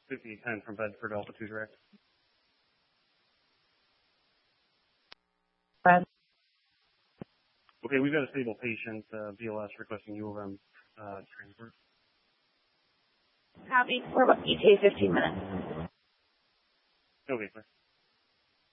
5810 from Bedford, Alpha 2 Direct. Okay, we've got a stable patient, BLS requesting U of M transport. Copy. We're about ETA 15 minutes. Okay, sir.